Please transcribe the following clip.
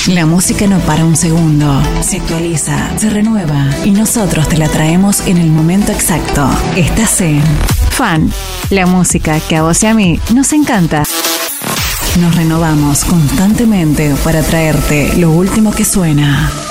La música no para un segundo, se actualiza, se renueva y nosotros te la traemos en el momento exacto. Estás en Fan, la música que a vos y a mí nos encanta. Nos renovamos constantemente para traerte lo último que suena.